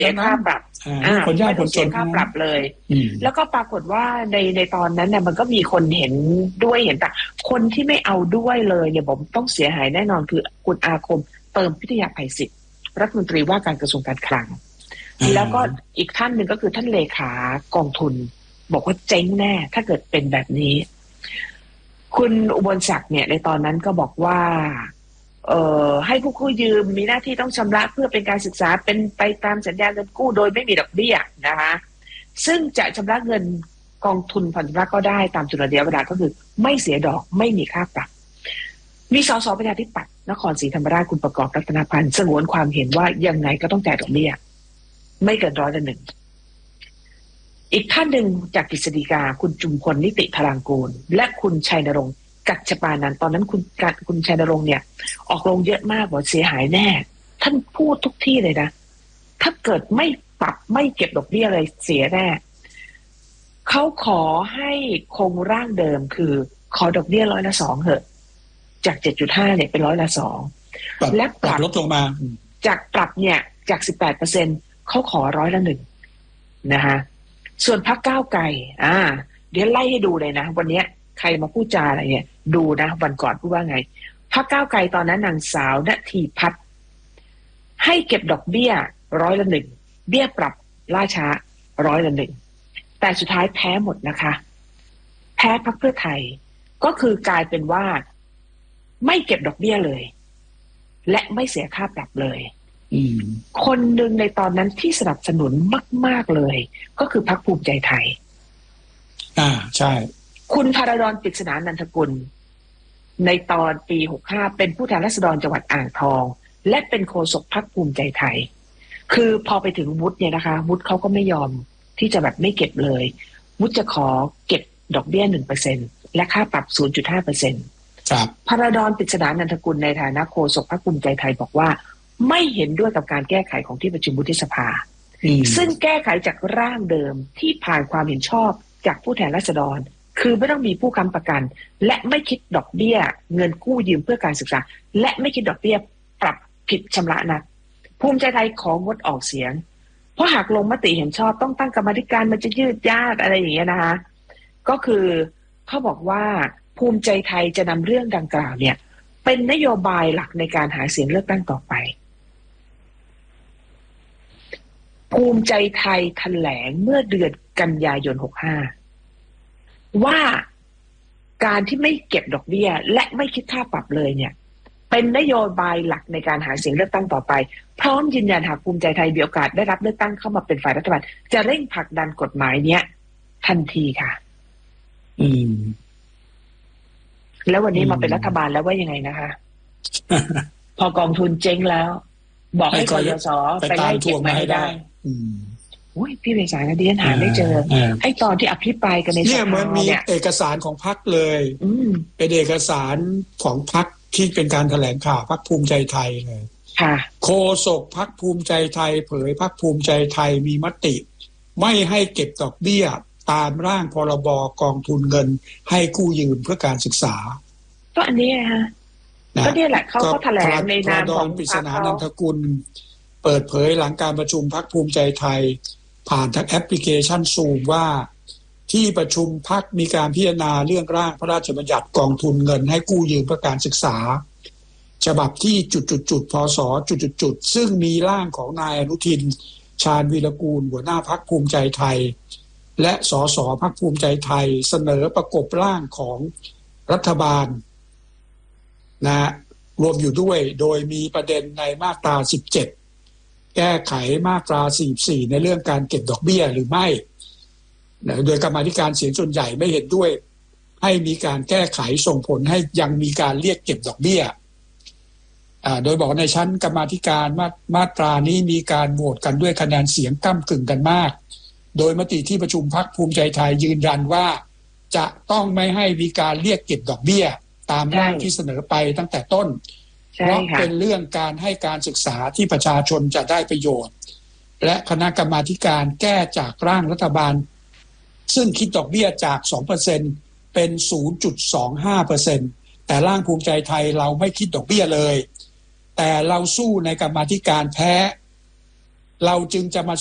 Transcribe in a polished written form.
สียค่าปรับคนยากคนจนเสียค่าปรับเลยแล้วก็ปรากฏว่าในตอนนั้นเนี่ยมันก็มีคนเห็นด้วยเห็นแต่คนที่ไม่เอาด้วยเลยเนี่ยผมต้องเสียหายแน่นอนคือคุณอาคมเติมพิทยาภัยศิษย์รัฐมนตรีว่าการกระทรวงการคลังแล้วก็อีกท่านหนึ่งก็คือท่านเลขากองทุนบอกว่าเจ๊งแน่ถ้าเกิดเป็นแบบนี้คุณอุบลศักดิ์เนี่ยในตอนนั้นก็บอกว่าให้ผู้กู้ยืมมีหน้าที่ต้องชำระเพื่อเป็นการศึกษาเป็นไปตามสัญญาเงินกู้โดยไม่มีดอกเบี้ยนะคะซึ่งจะชำระเงินกองทุนผ่อนชำระก็ได้ตามจุดระยะเวลาก็คือไม่เสียดอกไม่มีค่าปรับมีสสประชาธิปัตย์นครศรีธรรมราชคุณประกอบรัตนพันธ์สงวนความเห็นว่ายังไงก็ต้องจ่ายดอกเบี้ยไม่เกิน1%อีกท่านหนึ่งจากกฤษฎีกาคุณจุมพลนิติพลังกูลและคุณชัยนรงค์กัจจปานันท์ตอนนั้นคุณชัยนรงค์เนี่ยออกโรงเยอะมากบอกเสียหายแน่ท่านพูดทุกที่เลยนะถ้าเกิดไม่ปรับไม่เก็บดอกเบี้ยเลยเสียแน่เขาขอให้คงร่างเดิมคือขอดอกเบี้ย2%เหอะจาก 7.5 เนี่ยเป็น2%และปรับลดลงมาจากปรับเนี่ยจาก 18% เขาขอ100%นะคะส่วนพรรคก้าวไกลเดี๋ยวไล่ให้ดูเลยนะวันนี้ใครมาพูดจาอะไรเนี่ยดูนะวันก่อนพูดว่าไงพรรคก้าวไกลตอนนั้นนางสาวณทีพัฒน์ให้เก็บดอกเบี้ย100%เบี้ยปรับล่าช้า100%แต่สุดท้ายแพ้หมดนะคะแพ้พรรคเพื่อไทยก็คือกลายเป็นว่าไม่เก็บดอกเบี้ยเลยและไม่เสียค่าปรับเลยคนหนึ่งในตอนนั้นที่สนับสนุนมากๆเลยก็คือพรรคภูมิใจไทยใช่คุณธารดร ปริศนานันทกุลในตอนปี65เป็นผู้แทนราษฎรจังหวัดอ่างทองและเป็นโฆษกพรรคภูมิใจไทยคือพอไปถึงวุฒิเนี่ยนะคะวุฒิเขาก็ไม่ยอมที่จะแบบไม่เก็บเลยวุฒิจะขอเก็บดอกเบี้ย 1% และค่าปรับ 0.5% ครับธารดร ปริศนานันทกุลในฐานะโฆษกพรรคภูมิใจไทยบอกว่าไม่เห็นด้วยกับการแก้ไขของที่ประชุมวุฒิสภาซึ่งแก้ไขจากร่างเดิมที่ผ่านความเห็นชอบจากผู้แทนราษฎรคือไม่ต้องมีผู้ค้ำประกันและไม่คิดดอกเบี้ยเงินกู้ยืมเพื่อการศึกษาและไม่คิดดอกเบี้ยปรับผิดชำระนัดภูมิใจไทยของดออกเสียงเพราะหากลงมติเห็นชอบต้องตั้งกรรมธิการมันจะยืดยาดอะไรอย่างเงี้ยนะคะก็คือเขาบอกว่าภูมิใจไทยจะนำเรื่องดังกล่าวเนี่ยเป็นนโยบายหลักในการหาเสียงเลือกตั้งต่อไปภูมิใจไทยแถลงเมื่อเดือนกันยายน65ว่าการที่ไม่เก็บดอกเบี้ยและไม่คิดค่าปรับเลยเนี่ยเป็นนโยบายหลักในการหาเสียงเลือกตั้งต่อไปพร้อมยืนยันหากภูมิใจไทยมีโอกาสได้รับเลือกตั้งเข้ามาเป็นฝ่ายรัฐบาลจะเร่งผลักดันกฎหมายเนี้ยทันทีค่ะแล้ววันนี้มาเป็นรัฐบาลแล้วว่ายังไงนะคะ พอกองทุนเจ๊งแล้วบอกให้กยศไปไล่เก็บมาให้ได้อุ้ยพี่เบสายนะดิฉันหาไม่เจอไอ้ตอนที่อภิปรายกันในสภาเนี่ยมันมีเอกสารของพรรคเลยเป็นเอกสารของพรรคที่เป็นการแถลงข่าวพรรคภูมิใจไทยเลยโฆษกพรรคภูมิใจไทยเผยพรรคภูมิใจไทยมีมติไม่ให้เก็บดอกเบี้ยตามร่างพรบกองทุนเงินให้กู้ยืมเพื่อการศึกษาก็อันนี้ไงฮะก็เนี่ยแหละเขาแถลงในนามของปริศนานันทกุลเปิดเผยหลังการประชุมพรรคภูมิใจไทยผ่านทางแอปพลิเคชัน Zoom ว่าที่ประชุมพรรคมีการพิจารณาเรื่องร่างพระราชบัญญัติกองทุนเงินให้กู้ยืมเพื่อการศึกษาฉบับที่พศซึ่งมีร่างของนายอนุทินชาญวีรกูลหัวหน้าพรรคภูมิใจไทยและสสพรรคภูมิใจไทยเสนอประกบร่างของรัฐบาลนะรวมอยู่ด้วยโดยมีประเด็นในมาตรา17แก้ไขมาตรา44ในเรื่องการเก็บดอกเบี้ยหรือไม่โดยกรรมาธิการเสียงส่วนใหญ่ไม่เห็นด้วยให้มีการแก้ไขส่งผลให้ยังมีการเรียกเก็บดอกเบี้ยโดยบอกในชั้นกรรมาธิการมาตรานี้มีการโหวตกันด้วยคะแนนเสียงก้ำกึ่งกันมากโดยมติที่ประชุมพรรคภูมิใจไทยยืนยันว่าจะต้องไม่ให้มีการเรียกเก็บดอกเบี้ยตามร่างที่เสนอไปตั้งแต่ต้นเพราะเป็นเรื่องการให้การศึกษาที่ประชาชนจะได้ประโยชน์และคณะกรรมาธิการแก้จากร่างรัฐบาลซึ่งคิดดอกเบี้ยจาก 2% เป็น 0.25% แต่ร่างภูมิใจไทยเราไม่คิดดอกเบี้ยเลยแต่เราสู้ในกรรมาธิการแพ้เราจึงจะมา